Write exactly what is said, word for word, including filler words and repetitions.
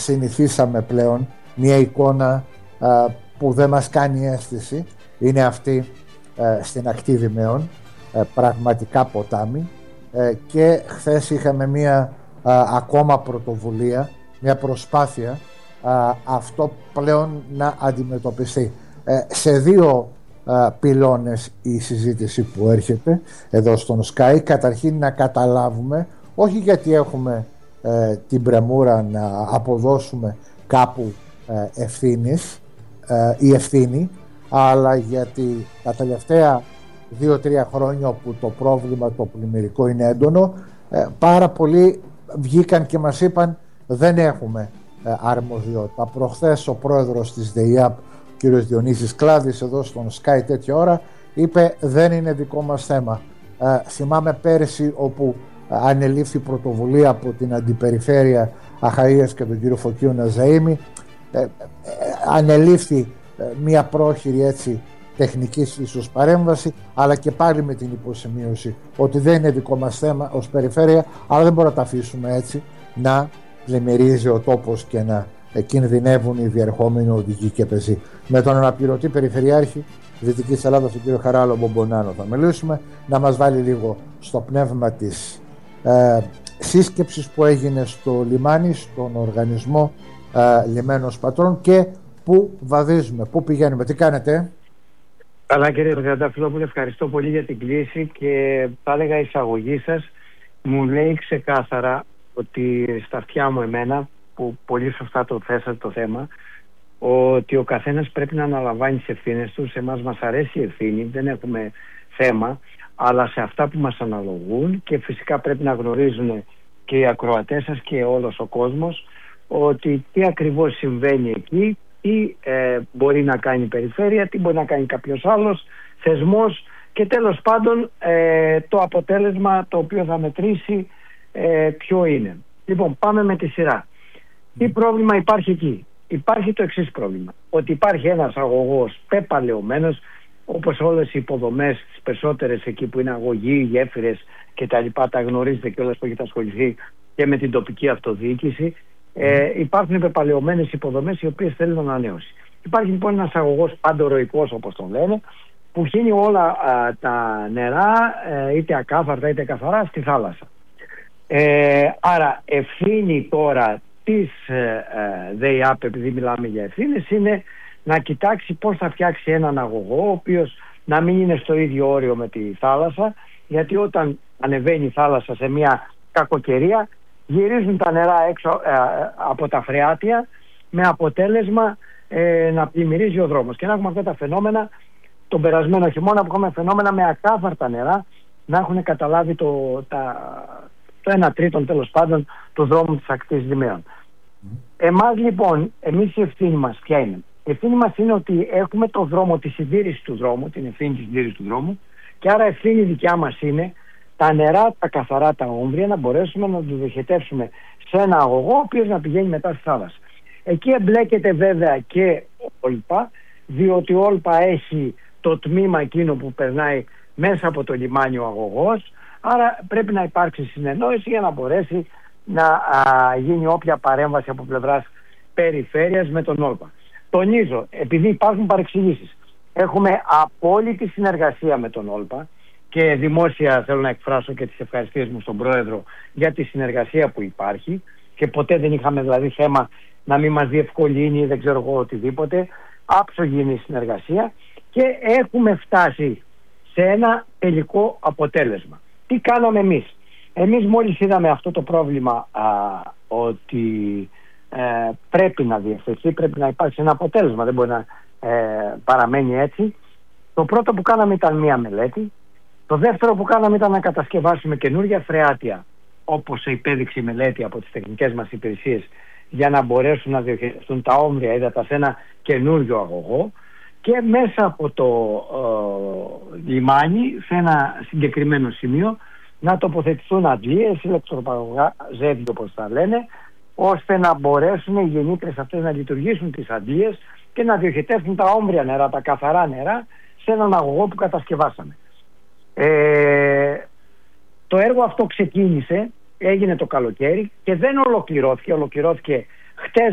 συνηθίσαμε πλέον μια εικόνα α, που δεν μας κάνει αίσθηση. Είναι αυτή ε, στην ακτή Δημαίων, ε, πραγματικά ποτάμι, ε, και χθες είχαμε μια α, ακόμα πρωτοβουλία, μια προσπάθεια α, αυτό πλέον να αντιμετωπιστεί. Ε, σε δύο α, πυλώνες η συζήτηση που έρχεται εδώ στον Sky. Καταρχήν να καταλάβουμε, όχι γιατί έχουμε ε, την πρεμούρα να αποδώσουμε κάπου ε, ευθύνης ε, η ευθύνη, αλλά γιατί τα τελευταία δύο τρία χρόνια όπου το πρόβλημα το πλημμυρικό είναι έντονο, ε, πάρα πολλοί βγήκαν και μας είπαν δεν έχουμε ε, αρμοδιότητα. Προχθές ο πρόεδρος της ΔΕΙΑΠ, ο κύριος Διονύσης Κλάδης, εδώ στον Sky τέτοια ώρα, είπε δεν είναι δικό μας θέμα. Ε, θυμάμαι πέρυσι όπου ε, ανελήφθη πρωτοβουλία από την Αντιπεριφέρεια Αχαΐας και τον κύριο Φωκίου Ναζαΐμη, ε, ε, ανελήφθη ε, μια πρόχειρη έτσι τεχνικής ίσως παρέμβαση, αλλά και πάλι με την υποσημείωση ότι δεν είναι δικό μας θέμα ως περιφέρεια, αλλά δεν μπορούμε να τα αφήσουμε έτσι να πλημμυρίζει ο τόπος και να κινδυνεύουν οι διερχόμενοι οδηγοί και πεζοί. Με τον αναπληρωτή Περιφερειάρχη Δυτικής Ελλάδας, τον κύριο Χαράλο Μπομπονάνο, θα μιλήσουμε, να μας βάλει λίγο στο πνεύμα της ε, σύσκεψης που έγινε στο λιμάνι, στον οργανισμό ε, Λιμένος Πατρών, και πού βαδίζουμε, πού πηγαίνουμε. Τι κάνετε? Καλά κύριε Τριανταφυλόπουλε, ευχαριστώ πολύ για την κλήση, και θα έλεγα η εισαγωγή σας μου λέει ξεκάθαρα ότι στα αυτιά μου εμένα, που πολύ σωστά το θέσατε το θέμα, ότι ο καθένας πρέπει να αναλαμβάνει τις ευθύνες του. Σε εμάς μας αρέσει η ευθύνη, δεν έχουμε θέμα, αλλά σε αυτά που μας αναλογούν, και φυσικά πρέπει να γνωρίζουν και οι ακροατές σας και όλος ο κόσμος ότι τι ακριβώς συμβαίνει εκεί, τι ε, μπορεί να κάνει η περιφέρεια, τι μπορεί να κάνει κάποιος άλλος θεσμός, και τέλος πάντων ε, το αποτέλεσμα το οποίο θα μετρήσει ε, ποιο είναι. Λοιπόν, πάμε με τη σειρά. Τι πρόβλημα υπάρχει εκεί? Υπάρχει το εξής πρόβλημα, ότι υπάρχει ένας αγωγός πεπαλαιωμένος, όπως όλες οι υποδομές, τις περισσότερες εκεί που είναι αγωγοί, γέφυρες και τα λοιπά, τα γνωρίζετε και όλες που έχετε ασχοληθεί και με την τοπική αυτοδιοίκηση. Ε, υπάρχουν πεπαλαιωμένες υποδομές οι οποίες θέλουν ανανέωση. Υπάρχει λοιπόν ένας αγωγός παντοροϊκός, όπως τον λένε, που χύνει όλα α, τα νερά, ε, είτε ακάθαρτα είτε καθαρά, στη θάλασσα. Ε, άρα ευθύνη τώρα της ε, ε, ΔΕΙΑΠ, επειδή μιλάμε για ευθύνες, είναι να κοιτάξει πώς θα φτιάξει έναν αγωγό ο οποίος να μην είναι στο ίδιο όριο με τη θάλασσα, γιατί όταν ανεβαίνει η θάλασσα σε μια κακοκαιρία γυρίζουν τα νερά έξω ε, από τα φρεάτια, με αποτέλεσμα ε, να πλημμυρίζει ο δρόμος, και να έχουμε αυτά τα φαινόμενα τον περασμένο χειμώνα που έχουμε φαινόμενα με ακάθαρτα νερά να έχουν καταλάβει το, τα, το ένα τρίτον τέλος πάντων του δρόμου της ακτής Δημαίων. Mm. Εμάς λοιπόν, εμείς η ευθύνη μας ποια είναι? Η ευθύνη μας είναι ότι έχουμε το δρόμο, τη συντήρηση του δρόμου, την ευθύνη της συντήρησης του δρόμου, και άρα ευθύνη δικιά μας είναι τα νερά, τα καθαρά, τα όμβρια να μπορέσουμε να τους διοχετεύσουμε σε ένα αγωγό ο οποίος να πηγαίνει μετά στη θάλασσα. Εκεί εμπλέκεται βέβαια και ο Όλπα, διότι ο Όλπα έχει το τμήμα εκείνο που περνάει μέσα από το λιμάνι ο αγωγός, άρα πρέπει να υπάρξει συνεννόηση για να μπορέσει να α, γίνει όποια παρέμβαση από πλευράς περιφέρειας με τον Όλπα. Τονίζω, επειδή υπάρχουν παρεξηγήσεις, έχουμε απόλυτη συνεργασία με τον Όλπα, και δημόσια θέλω να εκφράσω και τις ευχαριστίες μου στον Πρόεδρο για τη συνεργασία που υπάρχει, και ποτέ δεν είχαμε δηλαδή θέμα να μην μας διευκολύνει ή δεν ξέρω εγώ οτιδήποτε. Άψογη είναι η συνεργασία, και έχουμε φτάσει σε ένα τελικό αποτέλεσμα. Τι κάναμε εμείς? Εμείς μόλις είδαμε αυτό το πρόβλημα α, ότι ε, πρέπει να διευθυνθεί, πρέπει να υπάρξει ένα αποτέλεσμα, δεν μπορεί να ε, παραμένει έτσι. Το πρώτο που κάναμε ήταν μία μελέτη. Το δεύτερο που κάναμε ήταν να κατασκευάσουμε καινούργια φρεάτια, όπως υπέδειξε η μελέτη από τις τεχνικές μας υπηρεσίες, για να μπορέσουν να διοχετευτούν τα όμβρια ύδατα σε ένα καινούργιο αγωγό, και μέσα από το ε, λιμάνι, σε ένα συγκεκριμένο σημείο, να τοποθετηθούν αντλίες, ηλεκτροπαραγωγάζεύγια όπως τα λένε, ώστε να μπορέσουν οι γεννήτρες αυτές να λειτουργήσουν τις αντλίες και να διοχετεύσουν τα όμβρια νερά, τα καθαρά νερά, σε έναν αγωγό που κατασκευάσαμε. Ε, το έργο αυτό ξεκίνησε, έγινε το καλοκαίρι και δεν ολοκληρώθηκε, ολοκληρώθηκε χτες